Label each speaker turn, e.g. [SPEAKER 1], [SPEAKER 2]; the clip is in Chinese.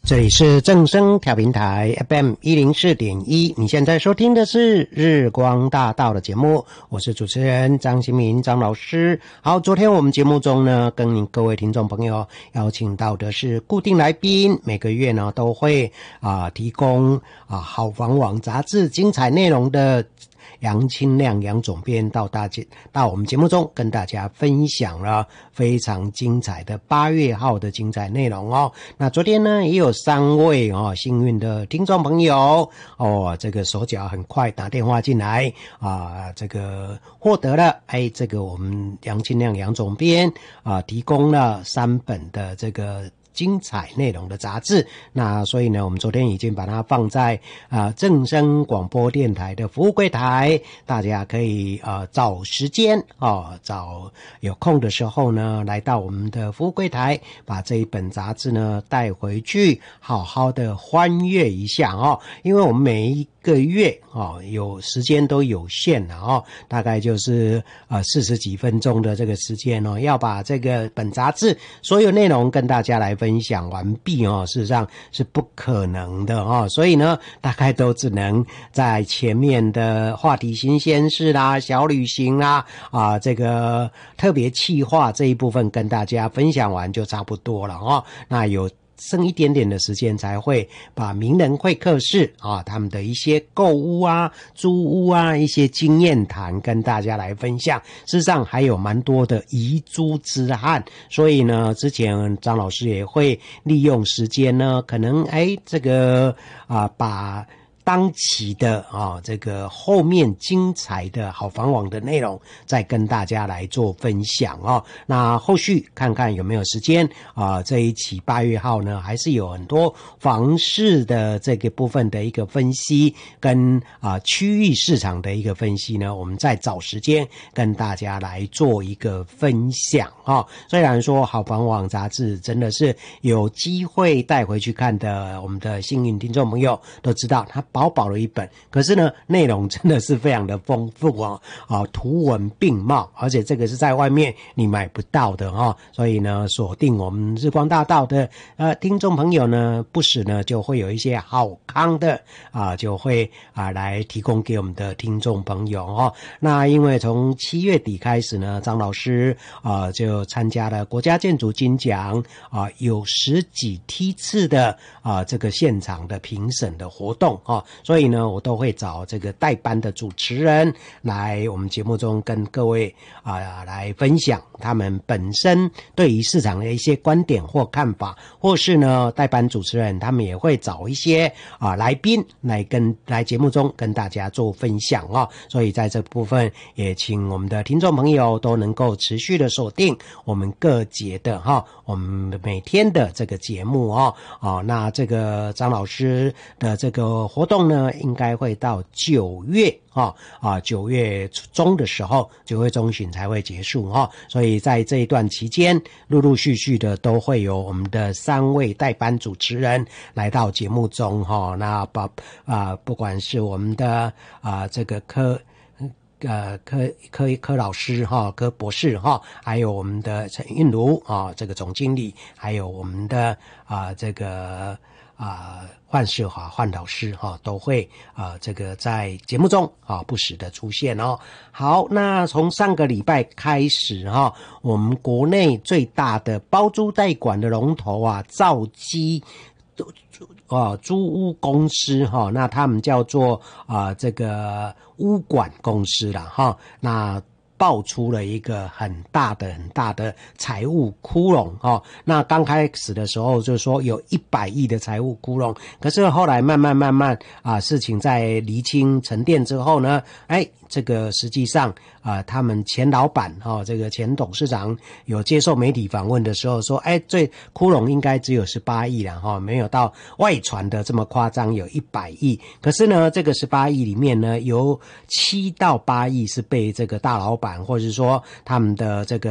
[SPEAKER 1] 这里是正声调频台 FM104.1， 你现在收听的是日光大道的节目，我是主持人张新民张老师。好，昨天我们节目中呢，跟各位听众朋友邀请到的是固定来宾，每个月呢都会提供好房网杂志精彩内容的杨清亮杨总编到我们节目中跟大家分享了非常精彩的8月号的精彩内容哦。那昨天呢也有3位幸运的听众朋友这个手脚很快打电话进来这个获得了这个我们杨清亮杨总编提供了3本的这个精彩内容的杂志，那所以呢我们昨天已经把它放在正声广播电台的服务柜台，大家可以找时间找有空的时候呢来到我们的服务柜台，把这一本杂志呢带回去好好的翻阅一下因为我们每一个月有时间都有限了大概就是40几分钟的这个时间要把这个本杂志所有内容跟大家来分享完毕事实上是不可能的所以呢大概都只能在前面的话题新鲜事啦小旅行啦这个特别企划这一部分跟大家分享完就差不多了那有剩一点点的时间才会把名人会客室他们的一些购屋租屋一些经验谈跟大家来分享，事实上还有蛮多的遗珠之憾，所以呢之前张老师也会利用时间呢可能这个把当期的这个后面精彩的好房网的内容再跟大家来做分享那后续看看有没有时间这一期8月号呢还是有很多房市的这个部分的一个分析跟区域市场的一个分析呢，我们再找时间跟大家来做一个分享虽然说好房网杂志真的是有机会带回去看的，我们的幸运听众朋友都知道它薄薄的一本，可是呢内容真的是非常的丰富图文并茂，而且这个是在外面你买不到的所以呢锁定我们日光大道的听众朋友呢，不时呢就会有一些好康的就会来提供给我们的听众朋友那因为从7月底开始呢，张老师就参加了国家建筑金奖有10几梯次的这个现场的评审的活动所以呢我都会找这个代班的主持人来我们节目中跟各位来分享他们本身对于市场的一些观点或看法，或是呢代班主持人他们也会找一些来宾来节目中跟大家做分享所以在这部分也请我们的听众朋友都能够持续的锁定我们各节的我们每天的这个节目那这个张老师的这个活动呢应该会到9月9月中的时候9月中旬才会结束所以在这一段期间陆陆续续的都会有我们的3位代班主持人来到节目中那不管是我们的这个柯老师柯博士还有我们的陈韵如这个总经理，还有我们的这个范世华范老师都会这个在节目中不时的出现好，那从上个礼拜开始我们国内最大的包租代管的龙头兆基租屋公司那他们叫做这个屋管公司啦那爆出了一个很大的财务窟窿那刚开始的时候就说有100亿的财务窟窿，可是后来慢慢事情在厘清沉淀之后呢这个实际上他们前老板这个前董事长有接受媒体访问的时候说最窟窿应该只有18亿啦没有到外传的这么夸张有100亿，可是呢这个18亿里面呢有7到8亿是被这个大老板或者是说他们的这个